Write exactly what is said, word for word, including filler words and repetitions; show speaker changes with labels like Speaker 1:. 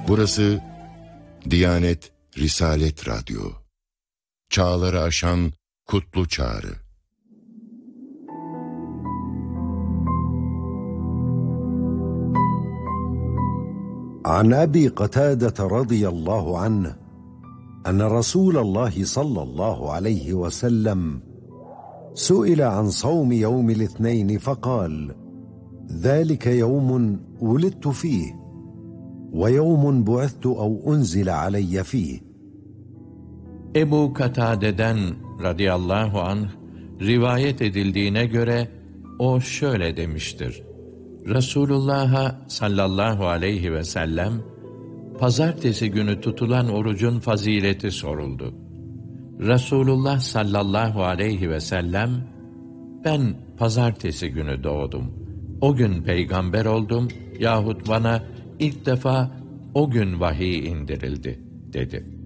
Speaker 1: Burası Diyanet Risalet Radyo. Çağları aşan kutlu çağrı.
Speaker 2: عن أبي قتادة رضي الله عنه أن رسول الله صلى الله عليه وسلم سئل عن صوم يوم الاثنين فقال: ذلك يوم ولدت فيه ويوم بعثت أو أنزل علي فيه.
Speaker 3: Ebu Katade'den radıyallahu anh rivayet edildiğine göre o şöyle demiştir: Resulullah'a sallallahu aleyhi ve sellem pazartesi günü tutulan orucun fazileti soruldu. Resulullah sallallahu aleyhi ve sellem, ben pazartesi günü doğdum, o gün peygamber oldum yahut bana ilk defa o gün vahiy indirildi dedi.